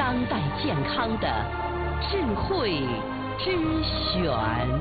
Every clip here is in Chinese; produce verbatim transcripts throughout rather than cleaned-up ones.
当代健康的智慧之选。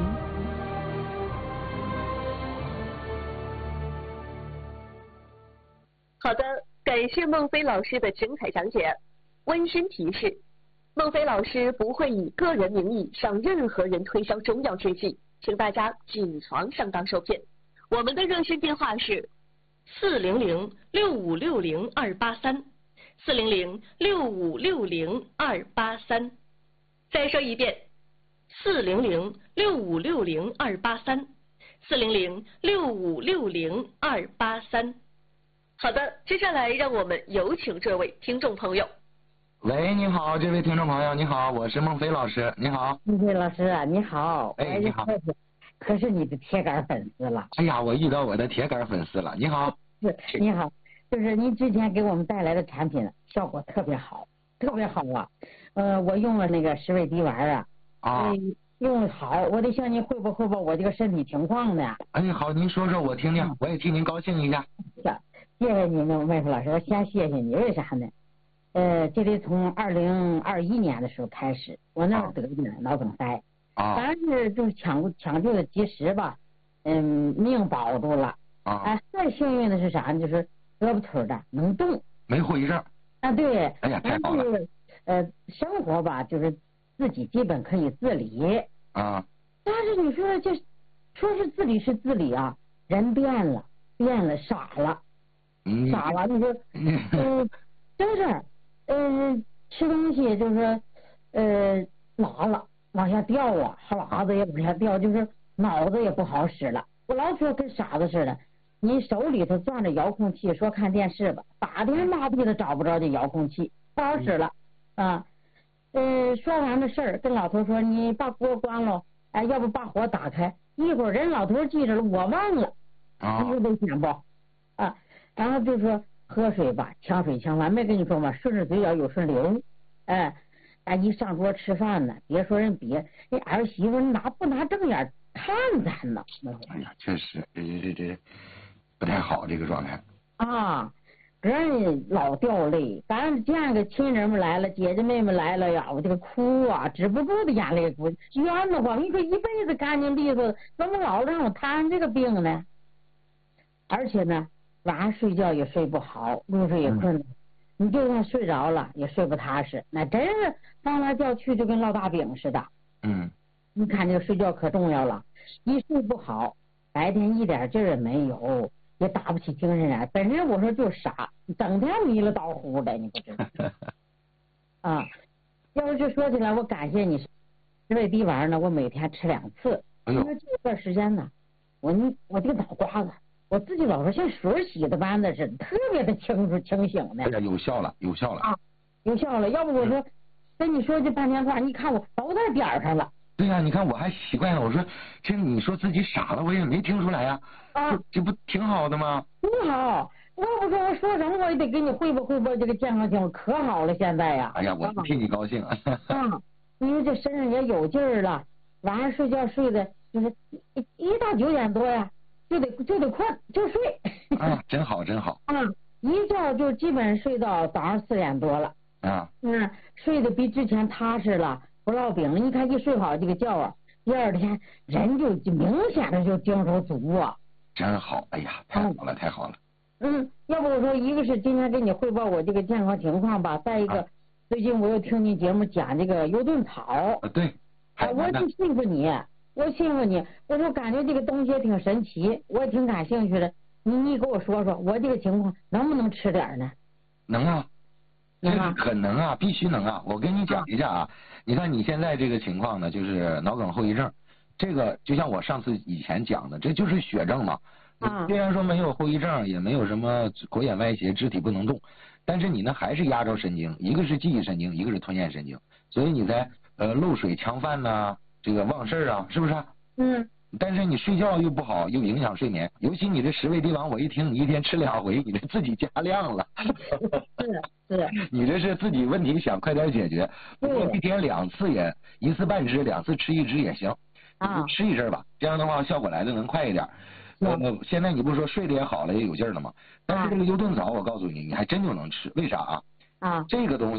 好的，感谢孟非老师的精彩讲解。温馨提示，孟非老师不会以个人名义向任何人推销中药制剂，请大家谨防上当受骗。我们的热线电话是四零零六五六零二八三，四零零六五六零二八三。再说一遍，四零零六五六零二八三，四零零六五六零二八三。好的，接下来让我们有请这位听众朋友。 喂，你好，这位听众朋友，你好，我是孟非老师，你好。 孟非老师啊，你好。 哎，你好。 可是你的铁杆粉丝了。 哎呀，我遇到我的铁杆粉丝了。你好。 是，你好，就是您之前给我们带来的产品效果特别好，特别好啊。呃，我用了那个十味滴丸啊。 啊。 呃用的好，我得向您汇报汇报我这个身体情况呢。 哎，好，您说说我听听，我也替您高兴一下。 谢谢您，孟非老师，我先谢谢你，为啥呢？呃，这得从二零二一年的时候开始，我那儿得的脑梗塞， 啊， 但是就是抢抢救的及时吧，嗯，命保住了。 啊， 哎，最幸运的是啥呢？就是胳膊腿的能动， 没后遗症。 啊，对。 哎呀，太好了。 呃，生活吧，就是自己基本可以自理。 啊。 但是你说这，说是自理是自理啊，人变了，变了，傻了。 嗯。 傻了，你说，嗯，真是。嗯，吃东西就是，呃，拉了往下掉啊，哈喇子也往下掉，就是脑子也不好使了。我老说跟傻子似的，你手里头攥着遥控器，说看电视吧，打天打地的找不着这遥控器，不好使了啊。呃，说完的事儿，跟老头说你把锅关了，哎，要不把火打开。一会儿人老头记着了，我忘了， 啊， 你说危险不？啊，然后就说。喝水吧，呛水呛饭，没跟你说吗？顺着嘴角有顺流，哎，咱一上桌吃饭呢，别说人别，那儿媳妇拿不拿正眼看咱呢？ 哎呀，确实，这这这这不太好，这个状态啊，人老掉泪，咱见个亲人们来了，姐姐妹妹来了呀，我这个哭啊，止不住的眼泪哭，冤得慌！你说一辈子干净利索，怎么老让我摊这个病呢？而且呢。晚上睡觉也睡不好，入睡也困难，嗯、你就算睡着了也睡不踏实，那真是放来觉去就跟烙大饼似的。 嗯， 你看这个睡觉可重要了，一睡不好，白天一点劲儿也没有，也打不起精神来。本身我说就傻，整天迷了倒糊的，你不知道。啊，要是说起来，我感谢你，十味滴丸呢，我每天吃两次， 因为这段时间呢，我你我这个脑瓜子。我自己老说像水洗的般的似的，特别的清楚清醒的。 哎呀，有效了，有效了啊，有效了。要不我说、嗯、跟你说这半天话，你看我都在点儿上了。 对呀、啊，你看我还奇怪了，我说这你说自己傻了，我也没听出来呀。 啊， 这, 这不挺好的吗？ 挺好，我不说我说什么我也得给你汇报汇报这个健康情况，可好了现在呀。 哎呀，我替你高兴啊。 啊，因为这身上也有劲儿了，晚上睡觉睡的就是一一到九点多呀。就得就得困就睡， 啊，真好真好啊！一觉就基本睡到早上四点多了啊， 嗯，睡得比之前踏实了，不落饼了。你看一睡好这个觉啊，第二天人就明显的就精神足啊， 真好！哎呀，太好了、嗯、太好了。 嗯，要不我说一个是今天给你汇报我这个健康情况吧，再一个、啊、最近我又听你节目讲这个优盾草， 啊对， 啊，我就信服你。我信服你，我就感觉这个东西也挺神奇，我也挺感兴趣的。你你给我说说，我这个情况能不能吃点呢？ 能啊，这个可能啊，必须能啊！我跟你讲一下啊，你看你现在这个情况呢，就是脑梗后遗症，这个就像我上次以前讲的，这就是血症嘛。 啊。 虽然说没有后遗症，也没有什么狗眼歪斜、肢体不能动，但是你呢还是压着神经，一个是记忆神经，一个是吞咽神经，所以你在呃漏水呛饭呐。这个忘事儿啊，是不是？ 嗯。 但是你睡觉又不好，又影响睡眠，尤其你这十味滴丸，我一听你一天吃两回，你这自己加量了。 是是。 你这是自己问题想快点解决，不过一天两次也一次半支，两次吃一支也行。 啊。 吃一阵吧，这样的话效果来的能快一点。呃，现在你不是说睡得也好了，也有劲儿了吗？但是这个优盾草，我告诉你，你还真就能吃，为啥啊？ 啊。 这个东西。